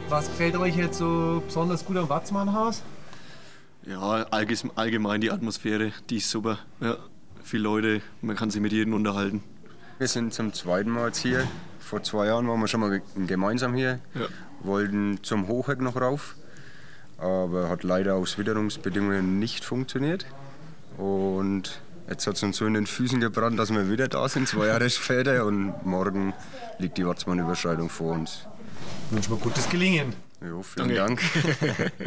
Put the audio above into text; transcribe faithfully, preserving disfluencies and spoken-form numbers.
Was gefällt euch jetzt so besonders gut am Watzmannhaus? Ja, allgemein die Atmosphäre, die ist super. Ja, viele Leute, man kann sich mit jedem unterhalten. Wir sind zum zweiten Mal jetzt hier. Vor zwei Jahren waren wir schon mal gemeinsam hier, ja. Wollten zum Hochheck noch rauf, aber hat leider aus Witterungsbedingungen nicht funktioniert. Und jetzt hat es uns so in den Füßen gebrannt, dass wir wieder da sind, zwei Jahre später. Und morgen liegt die Watzmann-Überschreitung vor uns. Ich wünsche mir gutes Gelingen. Jo, vielen Danke. Dank.